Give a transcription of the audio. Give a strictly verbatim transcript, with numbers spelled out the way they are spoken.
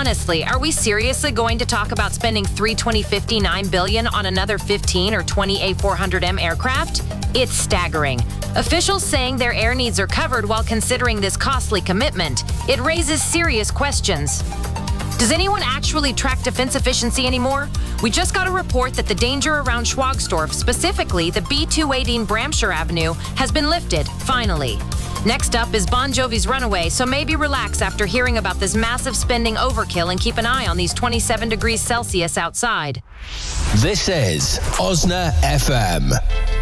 honestly, are we seriously going to talk about spending three twenty fifty-nine billion on another fifteen or twenty A four hundred M aircraft? It's staggering. Officials saying their air needs are covered while considering this costly commitment. It raises serious questions. Does anyone actually track defense efficiency anymore? We just got a report that the danger around Schwagstorf, specifically the B two eighty in Bramshire Avenue, has been lifted, finally. Next up is Bon Jovi's Runaway, so maybe relax after hearing about this massive spending overkill and keep an eye on these twenty-seven degrees Celsius outside. This is Osna F M.